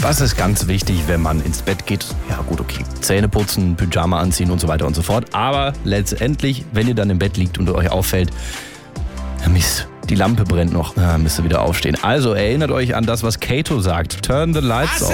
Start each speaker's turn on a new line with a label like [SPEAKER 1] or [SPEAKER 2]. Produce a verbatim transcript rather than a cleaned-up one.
[SPEAKER 1] Was ist ganz wichtig, wenn man ins Bett geht? Ja gut, okay, Zähne putzen, Pyjama anziehen und so weiter und so fort. Aber letztendlich, wenn ihr dann im Bett liegt und euch auffällt, Mist, die Lampe brennt noch, ah, müsst ihr wieder aufstehen. Also erinnert euch an das, was Kato sagt. Turn the lights off.